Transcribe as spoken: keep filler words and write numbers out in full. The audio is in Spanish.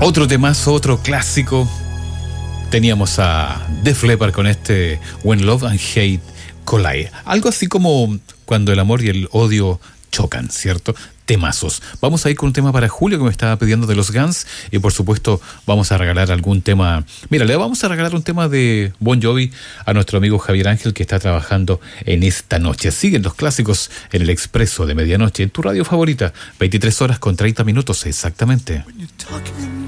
Otro temazo, otro clásico. Teníamos a Def Leppard con este When Love and Hate Collide. Algo así como cuando el amor y el odio chocan, ¿cierto? Temazos. Vamos a ir con un tema para Julio que me estaba pidiendo de los Guns y por supuesto vamos a regalar algún tema. Mira, le vamos a regalar un tema de Bon Jovi a nuestro amigo Javier Ángel que está trabajando en esta noche. Siguen los clásicos en el Expreso de Medianoche en tu radio favorita, veintitrés horas con treinta minutos exactamente. When you're talking